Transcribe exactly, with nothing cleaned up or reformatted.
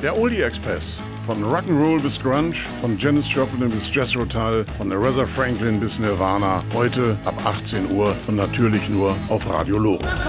Der Oldie Express. Von Rock'n'Roll bis Grunge, von Janis Joplin bis Jethro Tull, von Aretha Franklin bis Nirvana. Heute ab achtzehn Uhr und natürlich nur auf Radio Lora.